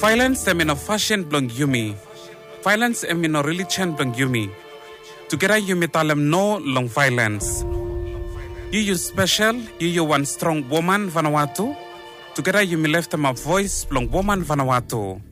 Violence emino fashion blong yumi. Violence emino religion blong yumi. Together yumi talem no long violence. You special, you one strong woman Vanuatu. Together yumi left them a voice blong woman Vanuatu.